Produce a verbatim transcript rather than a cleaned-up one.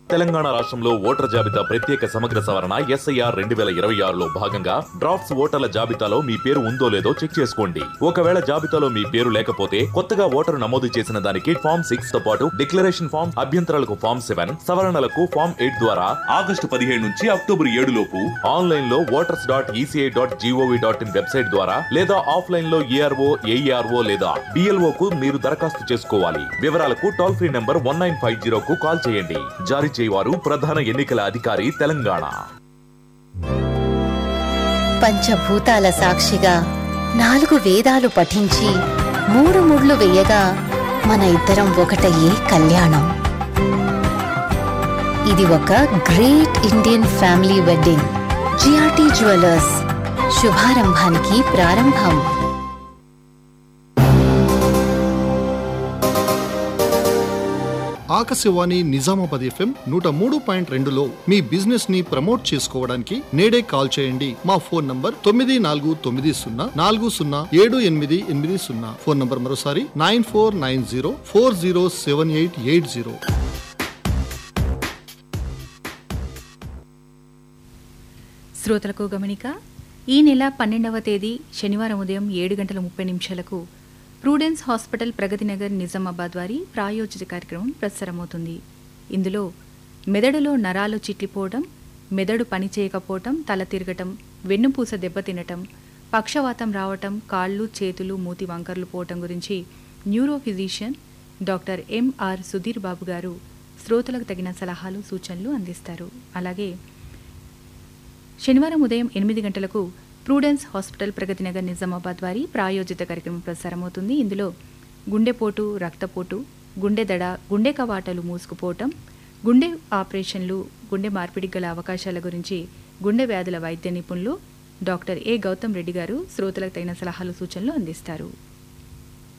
తెలంగాణ రాష్ట్రంలో ఓటర్ జాబితా ప్రత్యేక సమగ్ర సవరణ ఎస్ఐఆర్ రెండు వేల ఇరవై ఆరులో భాగంగా డ్రాఫ్ట్స్ ఓటర్ల జాబితాలో మీ పేరు ఉందో లేదో చెక్ చేసుకోండి. ఒకవేళ జాబితాలో మీ పేరు లేకపోతే కొత్తగా ఓటరు నమోదు చేసిన దానికి ఫామ్ సిక్స్ తో పాటు డిక్లరేషన్ ఫామ్, అభ్యంతరాలకు ఫామ్ సెవెన్, సవరణలకు ఫామ్ ఎయిట్ ద్వారా ఆగస్టు పదిహేడు నుంచి అక్టోబర్ ఏడు లోపు ఆన్లైన్ లో voters dot ECI dot GOV dot in website ద్వారా లేదా ఆఫ్లైన్ లో ఏఆర్ఓ, ఏఈఆర్ఓ లేదా బిఎల్ఓ కు మీరు దరఖాస్తు చేసుకోవాలి. వివరాలకు toll free number one nine five zero కు కాల్ చేయండి. జారీ చేయవారు ప్రధాన ఎన్నికల అధికారి తెలంగాణ. పంచభూతాల సాక్షిగా నాలుగు వేదాలు పఠించి మూడు ముళ్ళు వేయగా మన ఇద్దరం ఒకటయ్యే కళ్యాణం. ఇది ఒక great Indian family wedding. GRT jewellers, శుభారంభానికి ప్రారంభం. ఆకాశవాణి నిజామాబాద్ ఎఫ్ఎం నూట మూడు పాయింట్ రెండులో మీ బిజినెస్ ని ప్రమోట్ చేసుకోవడానికి నేడే కాల్ చేయండి. మా ఫోన్ నంబర్ తొమ్మిది నాలుగు తొమ్మిది సున్నా నాలుగు సున్నా ఏడు ఎనిమిది ఎనిమిది సున్నా. ఫోన్ నంబర్ మరోసారి nine four nine zero four zero seven eight eight zero. శ్రోతలకు గమనిక, ఈ నెల పన్నెండవ తేదీ శనివారం ఉదయం ఏడు గంటల ముప్పై నిమిషాలకు ప్రూడెన్స్ హాస్పిటల్ ప్రగతినగర్ నిజామాబాద్ వారి ప్రాయోజిత కార్యక్రమం ప్రసారమవుతుంది. ఇందులో మెదడులో నరాలు చిట్లిపోవడం, మెదడు పనిచేయకపోవటం, తల తిరగటం, వెన్నుపూస దెబ్బతినటం, పక్షవాతం రావటం, కాళ్ళు చేతులు మూతి వంకర్లు పోవటం గురించి neuro physician doctor MR Sudheer Babu గారు శ్రోతలకు తగిన సలహాలు సూచనలు అందిస్తారు. అలాగే శనివారం ఉదయం ఎనిమిది గంటలకు ప్రూడెన్స్ హాస్పిటల్ ప్రగతినగర్ నిజామాబాద్ వారి ప్రాయోజిత కార్యక్రమం ప్రసారమవుతుంది. ఇందులో గుండెపోటు, రక్తపోటు, గుండె దడ, గుండె కవాటాలు మూసుకుపోవటం, గుండె ఆపరేషన్లు, గుండె మార్పిడి గల అవకాశాల గురించి గుండె వ్యాధుల వైద్య నిపుణులు డాక్టర్ ఏ గౌతమ్ రెడ్డి గారు శ్రోతలకు తగిన సలహాలు సూచనలు అందిస్తారు.